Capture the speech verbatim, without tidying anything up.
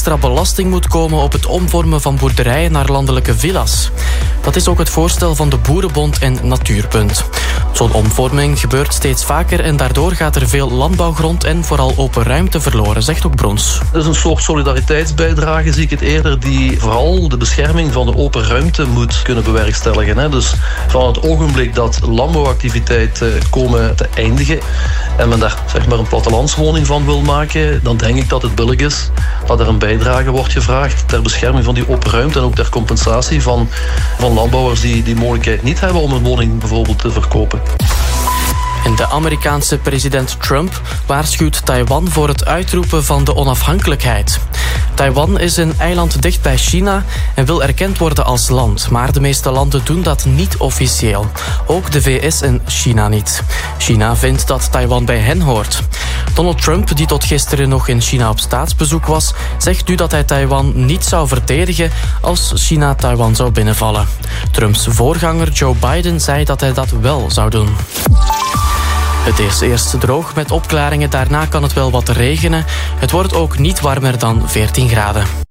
extra belasting moet komen op het omvormen van boerderijen naar landelijke villa's. Dat is ook het voorstel van de Boerenbond en Natuurpunt. Zo'n omvorming gebeurt steeds vaker en daardoor gaat er veel landbouwgrond en vooral open ruimte verloren, zegt ook Brons. Dat is een soort solidariteitsbijdrage, zie ik het eerder, die vooral de bescherming van de open ruimte moet kunnen bewerkstelligen. Hè. Dus van het ogenblik dat landbouwactiviteiten komen te eindigen en men daar zeg maar een plattelandswoning van wil maken, dan denk ik dat het billig is dat er een bijdrage wordt gevraagd ter bescherming van die open ruimte en ook ter compensatie van, van landbouwers die die mogelijkheid niet hebben om een woning bijvoorbeeld te verkopen. En de Amerikaanse president Trump waarschuwt Taiwan voor het uitroepen van de onafhankelijkheid. Taiwan is een eiland dicht bij China en wil erkend worden als land. Maar de meeste landen doen dat niet officieel. Ook de V S en China niet. China vindt dat Taiwan bij hen hoort. Donald Trump, die tot gisteren nog in China op staatsbezoek was, zegt nu dat hij Taiwan niet zou verdedigen als China Taiwan zou binnenvallen. Trumps voorganger Joe Biden zei dat hij dat wel zou doen. Het is eerst droog met opklaringen, daarna kan het wel wat regenen. Het wordt ook niet warmer dan veertien graden.